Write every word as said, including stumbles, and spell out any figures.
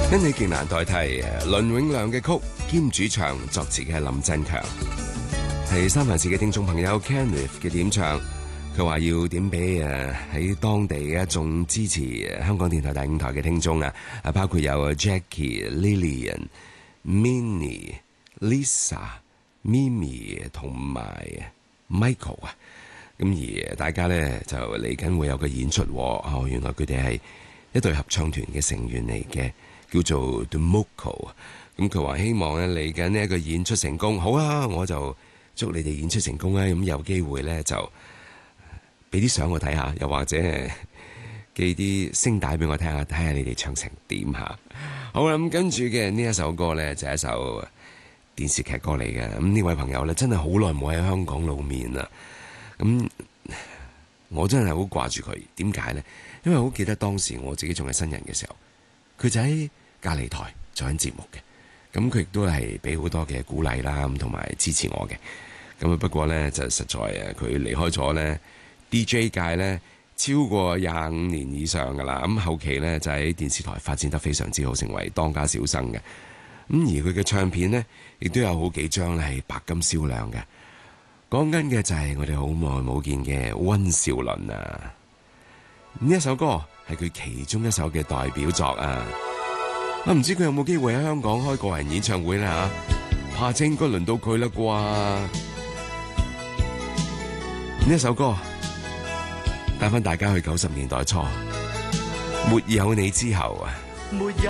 因你極難代替，倫永亮嘅曲兼主唱作詞嘅係林振強，係三藩市嘅聽眾朋友 Kenneth 嘅點唱，佢話要點俾誒喺當地嘅一眾支持香港電台第五台嘅聽眾啊，啊包括有 Jackie、Lillian、Minnie、Lisa、Mimi 同埋 Michael 啊，咁而大家咧就嚟緊會有個演出，哦，原來佢哋係一隊合唱團嘅成員嚟嘅。叫做 The Moco， 咁佢話希望咧嚟緊呢一個演出成功，好啊，我就祝你哋演出成功啦。咁有機會咧就俾啲相我睇下，又或者寄啲聲帶俾我聽下，睇下你哋唱成點吓。好啦，咁跟住嘅呢一首歌咧就係一首電視劇歌嚟嘅。咁呢位朋友咧真係好耐冇喺香港露面啦。咁我真係好掛住佢，點解咧？因為好記得當時我自己仲係新人嘅時候，佢就喺隔離台做緊節目嘅，咁佢亦都係俾好多嘅鼓勵啦，咁同埋支持我嘅。咁啊不過呢，就實在啊，佢離開咗呢 D J 界呢超過廿五年以上噶啦。咁後期呢，就喺電視台發展得非常之好，成為當家小生嘅。咁而佢嘅唱片呢，亦都有好幾張咧係白金銷量嘅。講緊嘅就係我哋好耐冇見嘅溫兆倫啊！呢一首歌係佢其中一首嘅代表作啊！我唔知佢有冇機會喺香港開個人演唱會咧吓，怕且應該輪到佢啦啩？呢一首歌帶翻大家去九十年代初，沒有你之後啊！沒有